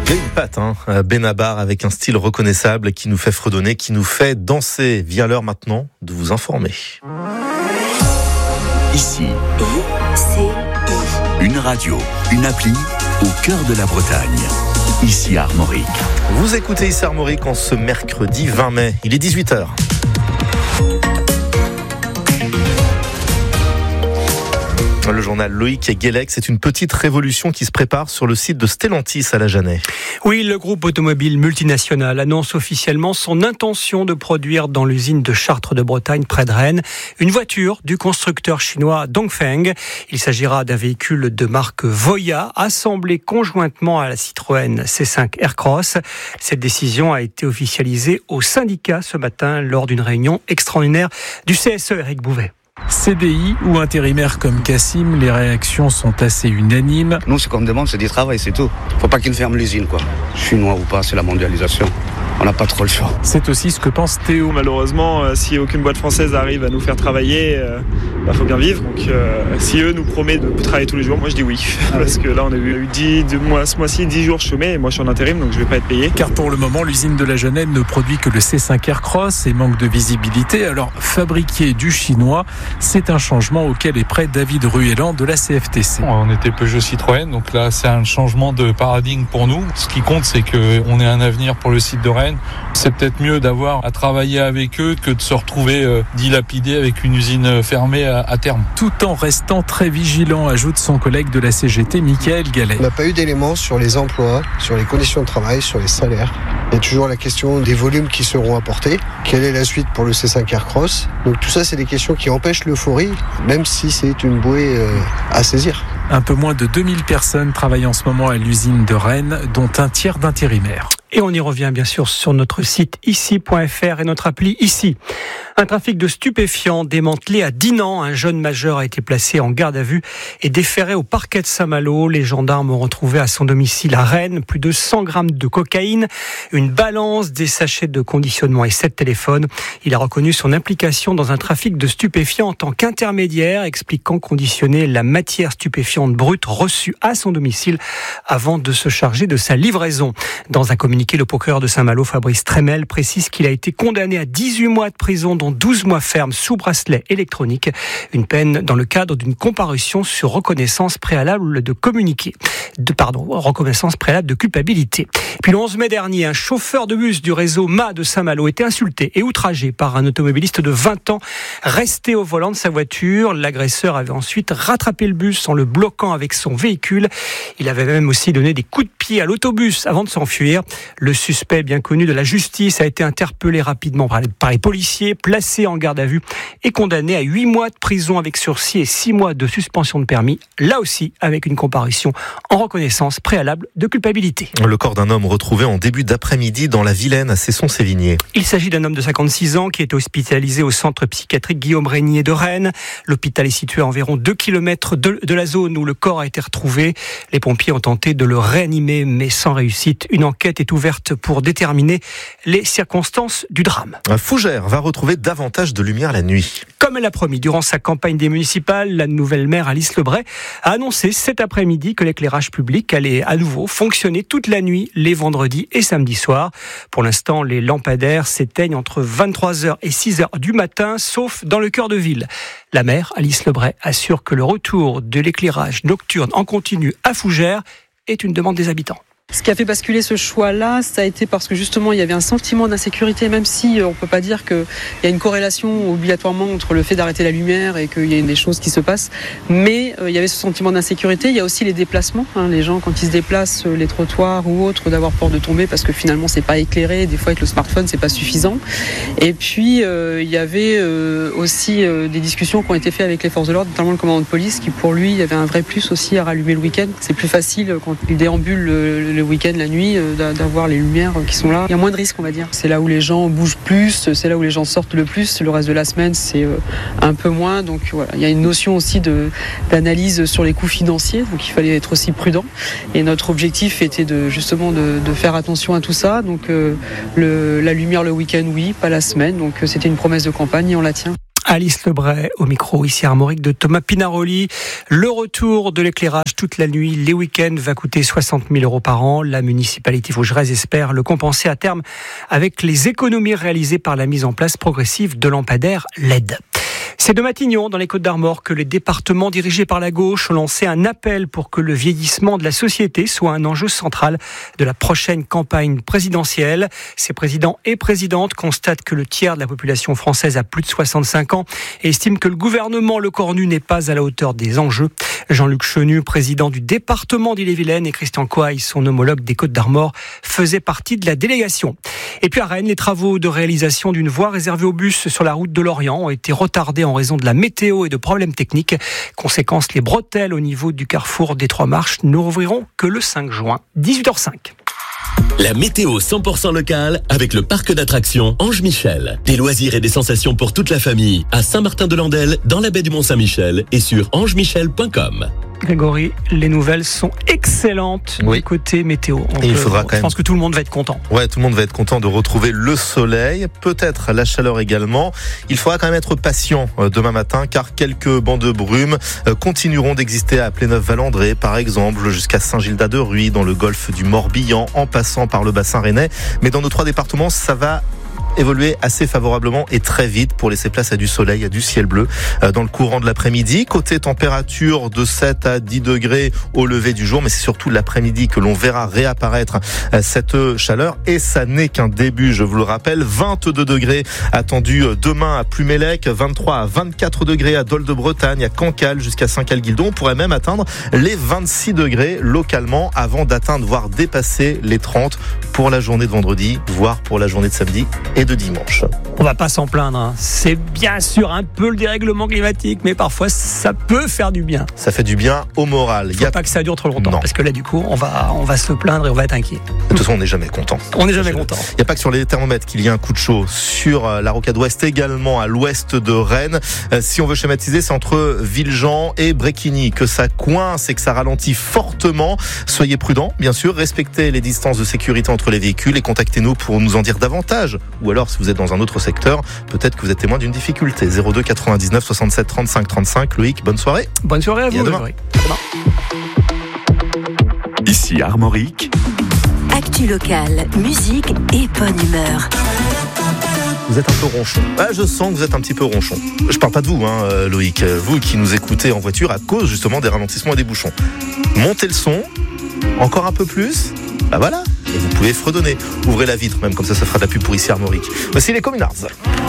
Il y a une patte, Benabar, avec un style reconnaissable qui nous fait fredonner, qui nous fait danser. Vient l'heure maintenant de vous informer. Ici, une radio, une appli au cœur de la Bretagne. Ici Armorique. Vous écoutez Ici Armorique en ce mercredi 20 mai. Il est 18h. Le journal Loïc Guélec, c'est une petite révolution qui se prépare sur le site de Stellantis à la Jeannet. Oui, le groupe automobile multinational annonce officiellement son intention de produire dans l'usine de Chartres de Bretagne, près de Rennes, une voiture du constructeur chinois Dongfeng. Il s'agira d'un véhicule de marque Voya, assemblé conjointement à la Citroën C5 Aircross. Cette décision a été officialisée au syndicat ce matin lors d'une réunion extraordinaire du CSE, Eric Bouvet. CDI ou intérimaire comme Cassim, les réactions sont assez unanimes. Nous, ce qu'on me demande, c'est du travail, c'est tout. Faut pas qu'ils ferment l'usine, quoi. Chinois ou pas, c'est la mondialisation. On n'a pas trop le choix. C'est aussi ce que pense Théo. Malheureusement, si aucune boîte française arrive à nous faire travailler, faut bien vivre. Donc, si eux nous promettent de travailler tous les jours, moi je dis oui. Parce que là, on a eu ce mois-ci 10 jours chômés et moi je suis en intérim, donc je vais pas être payé. Car pour le moment, l'usine de la Jeannet ne produit que le C5 Aircross et manque de visibilité. Alors, fabriquer du chinois, c'est un changement auquel est prêt David Ruellan de la CFTC. On était Peugeot Citroën, donc là c'est un changement de paradigme pour nous. Ce qui compte, c'est qu'on ait un avenir pour le site de Rennes. C'est peut-être mieux d'avoir à travailler avec eux que de se retrouver dilapidé avec une usine fermée à terme. Tout en restant très vigilant, ajoute son collègue de la CGT, Michael Gallet. On n'a pas eu d'éléments sur les emplois, sur les conditions de travail, sur les salaires. Il y a toujours la question des volumes qui seront apportés. Quelle est la suite pour le C5 Aircross ? Donc tout ça, c'est des questions qui empêchent l'euphorie, même si c'est une bouée à saisir. Un peu moins de 2000 personnes travaillent en ce moment à l'usine de Rennes, dont un tiers d'intérimaires. Et on y revient bien sûr sur notre site ici.fr et notre appli Ici. Un trafic de stupéfiants démantelé à Dinan. Un jeune majeur a été placé en garde à vue et déféré au parquet de Saint-Malo. Les gendarmes ont retrouvé à son domicile à Rennes plus de 100 grammes de cocaïne, une balance, des sachets de conditionnement et 7 téléphones. Il a reconnu son implication dans un trafic de stupéfiants en tant qu'intermédiaire, expliquant conditionner la matière stupéfiante brute reçue à son domicile avant de se charger de sa livraison. Dans un communiqué, le procureur de Saint-Malo, Fabrice Trémel, précise qu'il a été condamné à 18 mois de prison, dont 12 mois ferme sous bracelet électronique. Une peine dans le cadre d'une comparution sur reconnaissance préalable de reconnaissance préalable de culpabilité. Puis le 11 mai dernier, un chauffeur de bus du réseau MA de Saint-Malo était insulté et outragé par un automobiliste de 20 ans resté au volant de sa voiture. L'agresseur avait ensuite rattrapé le bus en le bloquant avec son véhicule. Il avait même aussi donné des coups de pied à l'autobus avant de s'enfuir. Le suspect, bien connu de la justice, a été interpellé rapidement par les policiers, placé en garde à vue et condamné à 8 mois de prison avec sursis et 6 mois de suspension de permis, là aussi avec une comparution en reconnaissance préalable de culpabilité. Le corps d'un homme retrouvé en début d'après-midi dans la Vilaine à Cesson-Sévigné. Il s'agit d'un homme de 56 ans qui est hospitalisé au centre psychiatrique Guillaume Régnier de Rennes. L'hôpital est situé à environ 2 km de la zone où le corps a été retrouvé. Les pompiers ont tenté de le réanimer mais sans réussite. Une enquête est ouverte pour déterminer les circonstances du drame. Fougères va retrouver davantage de lumière la nuit. Comme elle l'a promis durant sa campagne des municipales, la nouvelle maire Alice Lebray a annoncé cet après-midi que l'éclairage public allait à nouveau fonctionner toute la nuit, les vendredis et samedis soirs. Pour l'instant, les lampadaires s'éteignent entre 23h et 6h du matin, sauf dans le cœur de ville. La maire Alice Lebray assure que le retour de l'éclairage nocturne en continu à Fougères est une demande des habitants. Ce qui a fait basculer ce choix-là, ça a été parce que justement il y avait un sentiment d'insécurité, même si on ne peut pas dire qu'il y a une corrélation obligatoirement entre le fait d'arrêter la lumière et qu'il y a des choses qui se passent. Mais il y avait ce sentiment d'insécurité. Il y a aussi les déplacements. Les gens, quand ils se déplacent, les trottoirs ou autres, d'avoir peur de tomber parce que finalement c'est pas éclairé. Des fois avec le smartphone c'est pas suffisant. Et puis il y avait aussi des discussions qui ont été faites avec les forces de l'ordre, notamment le commandant de police, qui pour lui il y avait un vrai plus aussi à rallumer le week-end. C'est plus facile quand il déambule le week-end, la nuit, d'avoir les lumières qui sont là. Il y a moins de risques, on va dire. C'est là où les gens bougent plus, c'est là où les gens sortent le plus. Le reste de la semaine, c'est un peu moins. Donc voilà, il y a une notion aussi d'analyse sur les coûts financiers. Donc il fallait être aussi prudent. Et notre objectif était justement de faire attention à tout ça. Donc la lumière le week-end, oui, pas la semaine. Donc c'était une promesse de campagne et on la tient. Alice Lebray au micro, ici Armorique de Thomas Pinaroli. Le retour de l'éclairage toute la nuit, les week-ends, va coûter 60 000 € par an. La municipalité Vosgerès espère le compenser à terme avec les économies réalisées par la mise en place progressive de lampadaires LED. C'est de Matignon, dans les Côtes-d'Armor, que les départements dirigés par la gauche ont lancé un appel pour que le vieillissement de la société soit un enjeu central de la prochaine campagne présidentielle. Ces présidents et présidentes constatent que le tiers de la population française a plus de 65 ans et estiment que le gouvernement Lecornu n'est pas à la hauteur des enjeux. Jean-Luc Chenu, président du département d'Ille-et-Vilaine, et Christian Coaille, son homologue des Côtes-d'Armor, faisaient partie de la délégation. Et puis à Rennes, les travaux de réalisation d'une voie réservée aux bus sur la route de Lorient ont été retardés en raison de la météo et de problèmes techniques. Conséquence, les bretelles au niveau du carrefour des Trois Marches ne rouvriront que le 5 juin, 18h05. La météo 100% locale avec le parc d'attractions Ange Michel. Des loisirs et des sensations pour toute la famille à Saint-Martin-de-Landelle, dans la baie du Mont-Saint-Michel et sur angemichel.com. Grégory, les nouvelles sont excellentes du côté météo. Je pense que tout le monde va être content. Ouais, tout le monde va être content de retrouver le soleil, peut-être la chaleur également. Il faudra quand même être patient demain matin, car quelques bancs de brume continueront d'exister à Pléneuf-Valandré, par exemple, jusqu'à Saint-Gildas-de-Rhuys, dans le golfe du Morbihan, en passant par le bassin rennais. Mais dans nos 3 départements, ça va évoluer assez favorablement et très vite pour laisser place à du soleil, à du ciel bleu dans le courant de l'après-midi. Côté température de 7 à 10 degrés au lever du jour, mais c'est surtout l'après-midi que l'on verra réapparaître cette chaleur, et ça n'est qu'un début, je vous le rappelle. 22 degrés attendus demain à Plumélec, 23 à 24 degrés à Dol de Bretagne, à Cancale, jusqu'à Saint-Calguildon. On pourrait même atteindre les 26 degrés localement avant d'atteindre, voire dépasser les 30 pour la journée de vendredi, voire pour la journée de samedi et de dimanche. On va pas s'en plaindre, C'est bien sûr un peu le dérèglement climatique, mais parfois ça peut faire du bien. Ça fait du bien au moral. Faut pas que ça dure trop longtemps, parce que là du coup on va se plaindre et on va être inquiet. De toute façon, on n'est jamais content. On n'est jamais content. Il n'y a pas que sur les thermomètres qu'il y a un coup de chaud. Sur la rocade ouest, également à l'ouest de Rennes. Si on veut schématiser, c'est entre Villejean et Bréquigny que ça coince et que ça ralentit fortement. Soyez prudents, bien sûr. Respectez les distances de sécurité entre les véhicules et contactez-nous pour nous en dire davantage. Ou alors, si vous êtes dans un autre secteur, peut-être que vous êtes témoin d'une difficulté. 02 99 67 35 35. Loïc, bonne soirée. Bonne soirée à vous. Et à demain. Ici Armorique. Actu locale, musique et bonne humeur. Vous êtes un peu ronchon. Je sens que vous êtes un petit peu ronchon. Je parle pas de vous, Loïc. Vous qui nous écoutez en voiture à cause justement des ralentissements et des bouchons. Montez le son. Encore un peu plus. Voilà. Et vous pouvez fredonner. Ouvrez la vitre même, comme ça fera de la pub pour ici Armorique. Voici les Communards.